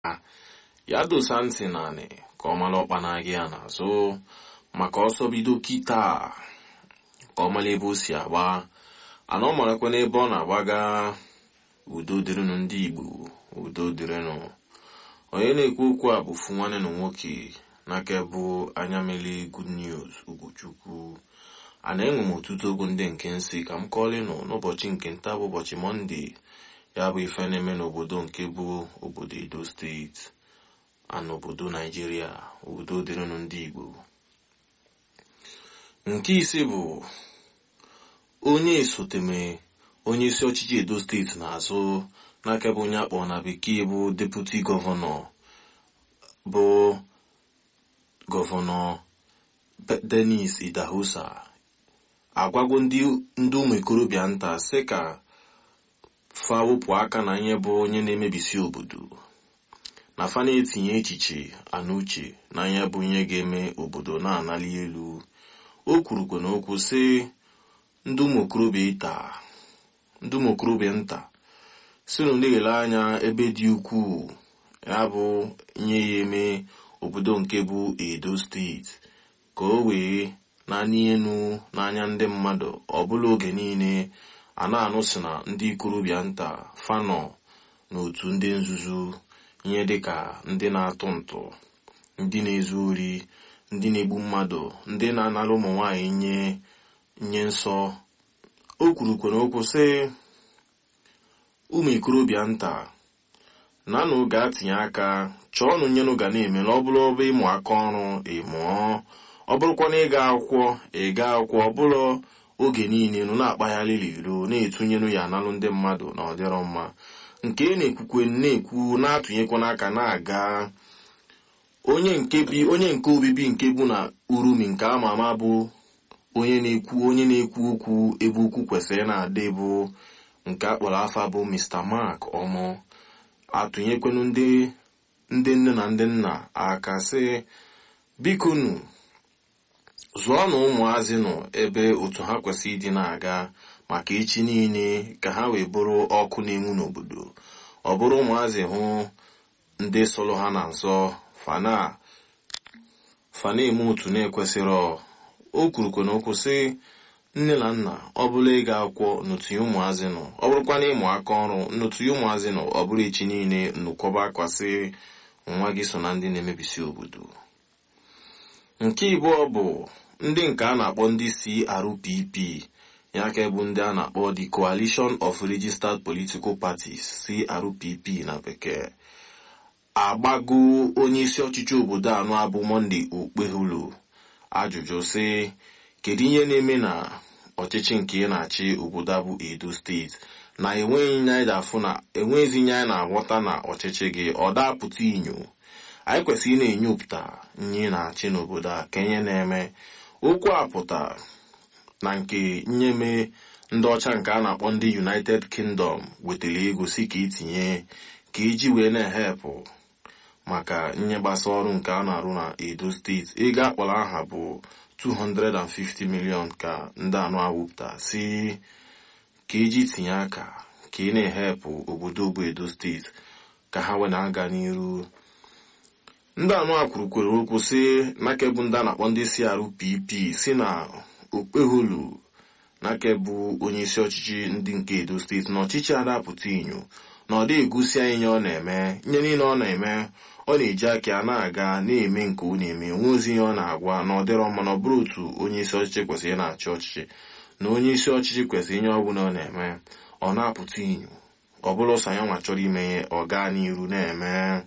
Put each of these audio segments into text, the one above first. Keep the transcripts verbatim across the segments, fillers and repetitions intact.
ya dosa ntị naanị ka ọ mara ọkpa na-agị ya n'azụ maka ọsọ bido kịta ka ọ mara ebe o si agba ana ọ marakwa n'ebe ọ na-agbaga. Udo dịrịnụ ndị Igbo, udo dịrịnụ. Onye na-ekwu okwu a bụ Fu nwanne na nwoke n'aka bụ anya mmiri Good News Ugochukwu. A na-enwe m ọtụtụ okwu ndị nke nsị ka m kọọlịnụ n'ụbọchị nke nta bụ ụbọchị Mọnde, ya bụ ife na-eme n'obodo nke bụ obodo Edo steeti na obodo Naijiria. Udo dịrịnụ ndị Igbo. Nke ise bụ onye esoteme onye isi ọchịchị Edo steeti n'azụ n'aka bụ onye akpọ na bekee bụ deputi gọvanọ bụ gọvanọ Dennis Idahosa agwago ndị ndị ụmụ ikorobịa nta sị ka fa wepụ aka na ihe bụ onye na-emebisi obodo na fa na-etinye echiche ana uche na ihe bụ ihe ga-eme obodo na-anali elu. O kwurukwa n'okwu sị ndị ụmụ okorobịa ịta ndị ụmụ okorobịa nta si na na-ele anya ebe dị ukwuu, ya bụ ihe ya eme obodo nke bụ Edo steeti ka o wee na-anị enu n'anya ndị mmadụ. Ọbụla oge niile a na-anụ si na ndị ikorobịa nta fanọ n'otu ndị nzuzu, ihe dịka ndị na-atụ ntụ, ndị na-ezu ori, ndị na-egbu mmadụ, ndị na-anara ụmụ nwaanyị nye nye nsọ. O kwurukwa n'okwu sị ụmụ ikorobịa nta nanụ ga-atinye aka, chọọnụ nyenụ ga na-eme na ọ bụrụ ọbụ ịmụ aka ọrụ ịmụọ, ọ bụrụkwa na ịga akwụkwọ ịga akwụkwọ, ọ bụrụ oge niile nụ na-akpagharịrị iro na-etunyenụ ya analụ ndị mmadụ na ọdịrọ mma. Nke na-ekwukwe na-ekwu na-atụnyekwa n'aka na-aga onye nke bi onye nke obibi nke bụ na Urumi nke ama ama bụ onye na-ekwu onye na-ekwu okwu ebe ukwu kwesịrị na-adị bụ nke akpọrọ afa bụ Mister Mark Ọmọ atụnyekwenụ ndị ndị nne na ndị nna aka sị bikonu zụọnụ ụmụazị nọ ebe otu ha kwesịrị ịdị na-aga maka echi niile ka ha wee bụrụ ọkụ na-enwu n'obodo. Ọ bụrụ ụmụazị hụ ndị sọrọ ha na nsọ fana fana eme otu na-ekwesịrọ. O kwurukwa n'okwu sị nne na nna ọ bụla ịga akwụkwọ n'otu ụmụazị nọ, ọ bụrụkwa na ịmụ aka ọrụ n'otu ụmụazị nọ, ọ bụrụ echi niile nnukọba akwasị nwa gị so na ndị na-emebisi obodo. Nke ịbụọ bụ ndị nke a na-akpọ ndị C R P P, ya ka bụ ndị a na-akpọ the Coalition of Registered Political Parties C R P P na bekee, agbago onye isi ọchịchị obodo anọ abụ Monday Okpeholo ajụjụ sị kedu ihe na-eme na ọchịchị nke na-achị obodo abụ Edo steeti na enweghị nye anyị afụ na enweghịzi nye anyị na-aghọta na ọchịchị gị ọ dapụta inyo. Anyị kwesịrị na-enyopụta nye na-achị n'obodo a ka ihe na-eme. Okwu a pụta na nke nyeme ndị ọcha nke a na-akpọ ndị United Kingdom wetara ego si ka itinye ka iji wee na-ehepụ maka nye gbasa ọrụ nke a na-arụ na Edo steeti. Ego akpọrọ aha bụ two hundred fifty million ka ndị anụ awụpụta si ka iji tinye aka ka ị na-ehepụ obodo bụ Edo steeti ka ha wee na-aga n'iru. Ndị anụ a kwurukwere okwu sị n'aka bụ ndị a na-akpọ ndị C R P P si na Okpeholo n'aka bụ onye isi ọchịchị ndị nke Edo steeti na ọchịchị adapụta inyo na ọ dị egosi anyị nye ọ na-eme nye niile ọ na-eme. Ọ na-eji aka ya na-aga na-eme nke ọ na-eme, nwe ozi ihe ọ na-agwa na ọ dịrọ mma na ọ bụrụ otu onye isi ọchịchị kwesịrị na-achị ọchịchị na onye isi ọchịchị kwesịrị inye ọgwụ na ọ na-eme ọ na-apụta inyo, ọ bụrụ ọsọ ya nwa chọrọ ime ọ gaa n'iru na-eme.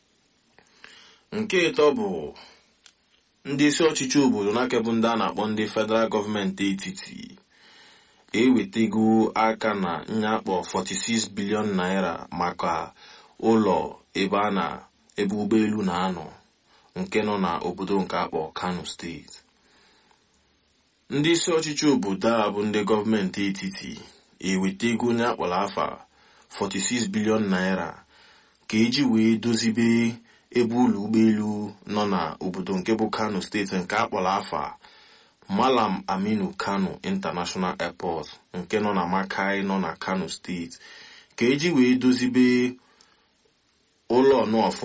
Nke ịtọ bụ ndị isi ọchịchị obodo n'aka bụ ndị a na-akpọ ndị federal gọọmenti etiti ewetego aka na nyakpọ forty-six billion naira maka ụlọ ebe a na ebe ụgbọelu na-anọ nke nọ na obodo nke akpọ Kano steeti. Ndị isi ọchịchị obodo a bụ ndị gọọmenti etiti ewetego nyakpọrọ afa forty-six billion naira ka eji wee dozibe ebe ụlọ ụgbọelu nọ na obodo nke bụ Kano steeti nke akpọrọ afa Malam Aminu Kano International Airport nke nọ na Makai nọ na Kano steeti ka eji wee dozibe ụlọ ọnụ ọfụma